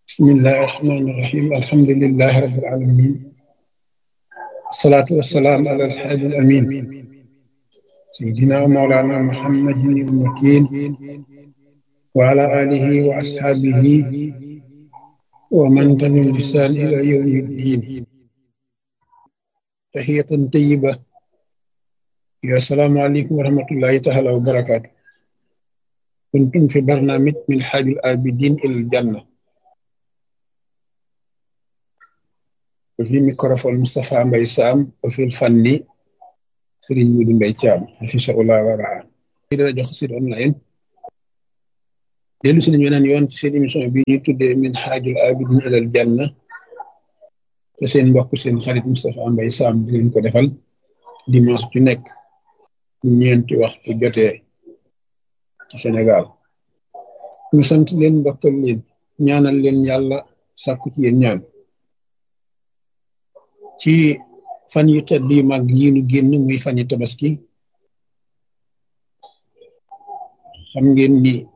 bismillahi rahmaani rahim alhamdulillahi rabbil alamin wasalaatu wasalaam ala alhaadi al amin sayyidina wa mawlana muhammadin al makin wa ala alihi wa ashaabihi wa man tabi'ahum bi ihsaan ila yawmi ddin tahiyatan tayyiba ya assalaamu aleykum wa rahmatullahi taala wa barakaatu kuntum fi barnaamij min haajil aabidiin ilal janna fi microphone Moustapha Mbaye Sam wa fil fanni Serigne Modou Mbaye Thiam hafizahullah wa raa di rajo Xassida online dellu si nañu weneen yoon ci seen émission bi ñuy tuddee min haajul abidin ilal janna te seen mbokk seen xarit Moustapha Mbaye Sam di leen ko defal dimanche ju nekk ñeenti waxtu jotee ci Sénégal ñu sant leen ndokkal leen ñaanal leen yàlla sàkku ci yéen ñaan ci fan yu tedd yu mag yi nu génn muy fan yu tabaski xam ngeen ni